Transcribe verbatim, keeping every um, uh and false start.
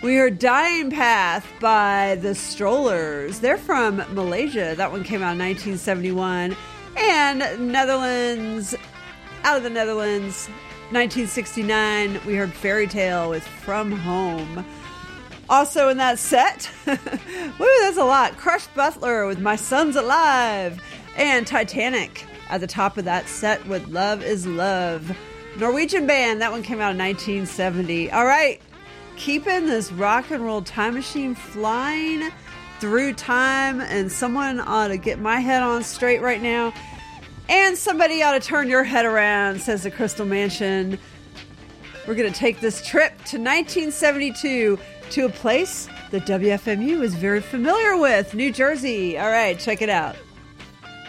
We heard Dying Path by the Strollers. They're from Malaysia. That one came out in nineteen seventy-one. And Netherlands, out of the Netherlands, nineteen sixty-nine, we heard Fairy Tale with From Home. Also in that set, woo, that's a lot. Crush Butler with My Son's Alive. And Titanic at the top of that set with Love is Love. Norwegian band, that one came out in nineteen seventy. All right. Keeping this rock and roll time machine flying through time, and someone ought to get my head on straight right now, and somebody ought to turn your head around, says the Crystal Mansion. We're going to take this trip to nineteen seventy-two to a place that W F M U is very familiar with, New Jersey. All right, check it out.